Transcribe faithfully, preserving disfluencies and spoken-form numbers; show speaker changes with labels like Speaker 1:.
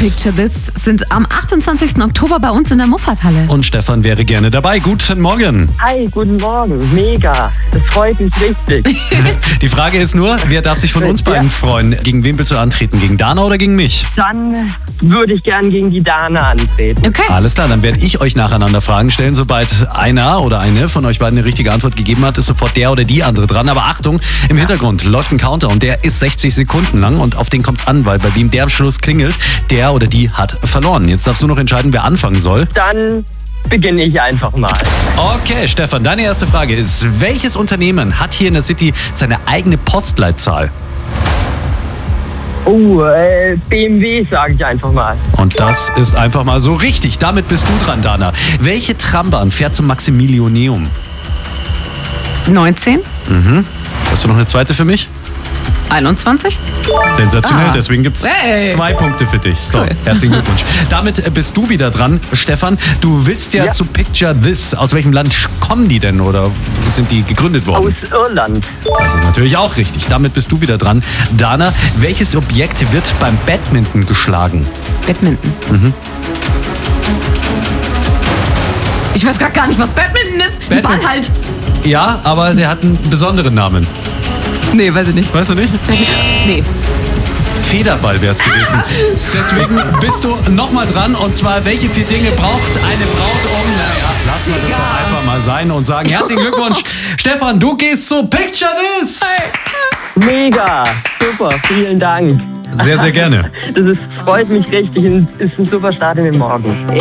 Speaker 1: Picture This sind am achtundzwanzigsten Oktober bei uns in der Muffathalle.
Speaker 2: Und Stefan wäre gerne dabei. Guten Morgen.
Speaker 3: Hi, guten Morgen. Mega. Das freut mich richtig.
Speaker 2: Die Frage ist nur, wer darf sich von uns beiden freuen? Gegen wen willst du antreten? Gegen Dana oder gegen mich?
Speaker 3: Dann würde ich gern gegen die Dana antreten.
Speaker 1: Okay.
Speaker 2: Alles klar, dann werde ich euch nacheinander Fragen stellen. Sobald einer oder eine von euch beiden eine richtige Antwort gegeben hat, ist sofort der oder die andere dran. Aber Achtung, im Hintergrund läuft ein Counter und der ist sechzig Sekunden lang und auf den kommt es an, weil bei wem der am Schluss klingelt, der oder die hat verloren. Jetzt darfst du noch entscheiden, wer anfangen soll.
Speaker 3: Dann beginne ich einfach mal.
Speaker 2: Okay, Stefan, deine erste Frage ist, welches Unternehmen hat hier in der City seine eigene Postleitzahl?
Speaker 3: Oh, äh, B M W sage ich einfach mal.
Speaker 2: Und das ist einfach mal so richtig. Damit bist du dran, Dana. Welche Trambahn fährt zum Maximilianeum?
Speaker 1: neunzehn,
Speaker 2: Hast du noch eine zweite für mich?
Speaker 1: einundzwanzig.
Speaker 2: Sensationell,
Speaker 1: Ah.
Speaker 2: deswegen gibt es
Speaker 1: Hey.
Speaker 2: zwei Punkte für dich. So,
Speaker 1: Cool.
Speaker 2: herzlichen Glückwunsch. Damit bist du wieder dran, Stefan. Du willst ja,
Speaker 3: Ja.
Speaker 2: zu Picture This. Aus welchem Land kommen die denn oder sind die gegründet worden?
Speaker 3: Aus Irland.
Speaker 2: Das ist natürlich auch richtig. Damit bist du wieder dran. Dana, welches Objekt wird beim Badminton geschlagen?
Speaker 1: Badminton. Ich weiß grad gar nicht, was Badminton ist. Ein
Speaker 2: Badminton.
Speaker 1: Ball halt.
Speaker 2: Ja, aber der hat einen besonderen Namen.
Speaker 1: Nee, weiß ich nicht.
Speaker 2: Weißt du nicht?
Speaker 1: Nee.
Speaker 2: Federball wäre es gewesen. Deswegen bist du nochmal dran. Und zwar, welche vier Dinge braucht eine Braut um? Naja, lassen wir das doch einfach mal sein und sagen herzlichen Glückwunsch. Stefan, du gehst zu Picture This.
Speaker 3: Mega. Super. Vielen Dank.
Speaker 2: Sehr, sehr gerne.
Speaker 3: Das ist, freut mich richtig und ist ein super Start in den Morgen.